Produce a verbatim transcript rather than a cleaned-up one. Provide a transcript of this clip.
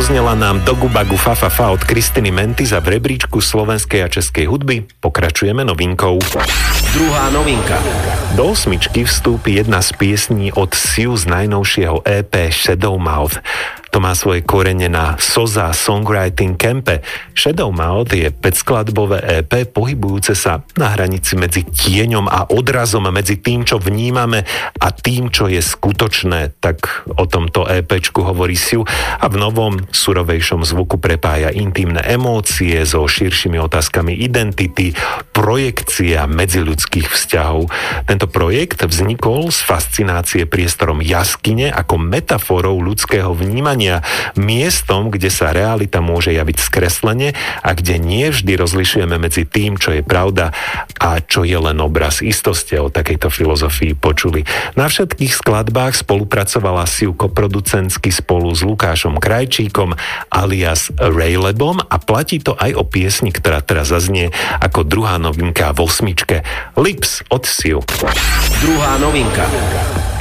Doznela nám Dogubagu fa fa fa od Kristiny Mentis a v rebríčku slovenskej a českej hudby pokračujeme novinkou. Druhá novinka. Do osmičky vstúpi jedna z piesní od Siu z najnovšieho é pé Shadowmouth. To má svoje korene na Soza Songwriting Campe. Shadowmouth je päťskladbové é pé pohybujúce sa na hranici medzi tieňom a odrazom, medzi tým, čo vnímame a tým, čo je skutočné. Tak o tomto EPčku hovorí Siu a v novom, surovejšom zvuku prepája intimné emócie so širšími otázkami identity, projekcie a medziľudských vzťahov. Tento projekt vznikol z fascinácie priestorom jaskyne ako metaforou ľudského vnímania, miestom, kde sa realita môže javiť skreslene a kde nie vždy rozlišujeme medzi tým, čo je pravda a čo je len obraz. Isto ste o takejto filozofii počuli. Na všetkých skladbách spolupracovala Siu koproducentsky spolu s Lukášom Krajčíkom alias Raylebom a platí to aj o piesni, ktorá teraz zaznie ako druhá novinka v osmičke. Lips od Siu. Druhá novinka.